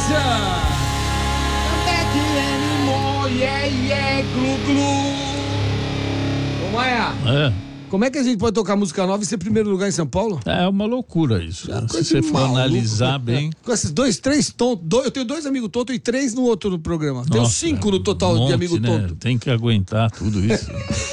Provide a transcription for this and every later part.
Sequência! Back anymore, yeah, glu, glu. Ô, Maia. Como é que a gente pode tocar música nova e ser primeiro lugar em São Paulo? É uma loucura isso. Se você for analisar bem. Com esses 3 tontos. Eu tenho 2 amigos tontos e 3 no outro programa. Tenho 5 no total de amigo tonto. Tem que aguentar tudo isso.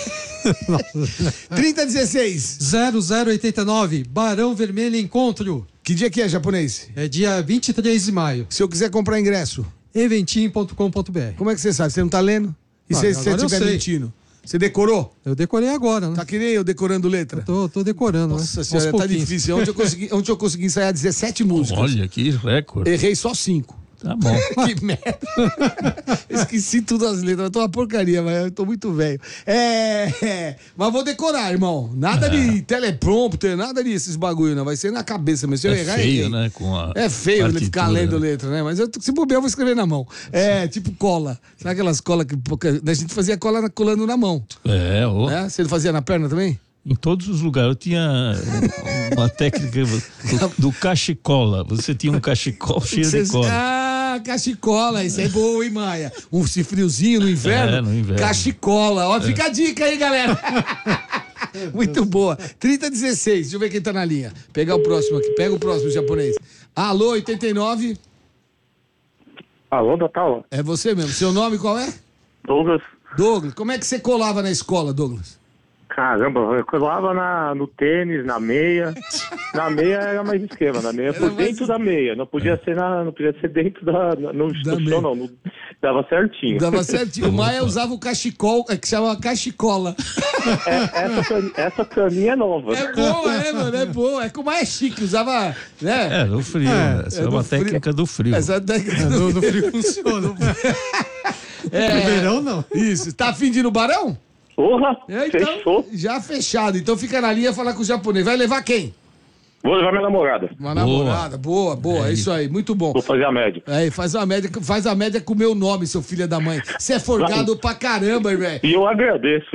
3016 0089, Barão Vermelho Encontro. Que dia que é, japonês? É dia 23 de maio. Se eu quiser comprar ingresso. Eventim.com.br. Como é que você sabe? Você não tá lendo? E se você estiver mentindo? Você decorou? Eu decorei agora, né? Tá que nem eu decorando letra? Tô decorando, Nossa né? senhora, tá difícil. Ontem eu consegui ensaiar 17 músicas. Olha, que recorde. Errei só 5. Tá bom. Que merda. Esqueci tudo as letras. Eu tô uma porcaria, mas eu tô muito velho. Mas vou decorar, irmão. Nada de teleprompter, nada desses bagulho, não. Vai ser na cabeça mesmo. Se eu errar, feio, errei. né? Com a É feio partitura, ficar lendo letra, né? Mas se bobear, eu vou escrever na mão. Tipo cola. Sabe aquelas colas que a gente fazia cola colando na mão? Você não fazia na perna também? Em todos os lugares. Eu tinha uma técnica do cachicola. Você tinha um cachecol cheio de cola. Cachicola, isso é bom, hein, Maia? Um friozinho no inverno? No inverno. Cachicola. Ó, fica a dica aí, galera. Muito boa. 3016, deixa eu ver quem tá na linha. Pegar o próximo aqui. Pega o próximo, japonês. Alô, 89. Alô, Natal? É você mesmo. Seu nome qual é? Douglas. Douglas. Como é que você colava na escola, Douglas? Caramba, eu colava no tênis, na meia. Na meia era mais esquema, na meia por dentro da meia. Não podia ser dentro no instituição, não. Dava certinho. Dava certinho. O Maia usava o cachecol, que chama cachicola. Essa caminha é nova. É boa, mano? É boa. É que o Maia é chique, usava, né? No frio. Essa é uma técnica do frio. Essa técnica do frio funciona. No verão, não. Isso. Tá afim de ir no Barão? Porra, então, fechou. Já fechado. Então fica na linha falar com o japonês. Vai levar quem? Vou levar minha namorada. Uma namorada, boa. É isso aí, muito bom. Vou fazer a média. Faz a média com o meu nome, seu filho da mãe. Você é forgado pra caramba, velho. E eu agradeço.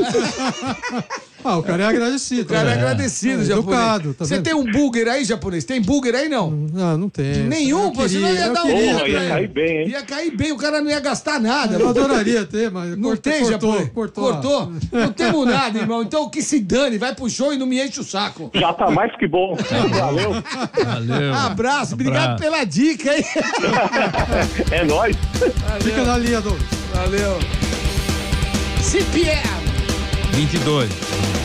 O cara é agradecido. O cara é agradecido, japonês. Educado, tá Você tem um búlguer aí, japonês? Tem búlguer aí, não? Não tem. Nenhum, pô, senão ia dar um Porra, ia cair bem, hein? Ia cair bem, o cara não ia gastar nada. Eu adoraria ter, mas não tem, japonês. Cortou. Não temos nada, irmão. Então o que se dane, vai pro show e não me enche o saco. Já tá mais que bom. Valeu. Abraço, obrigado pela dica, hein? É nóis. Fica na linha, Douglas. Valeu. CPM 22.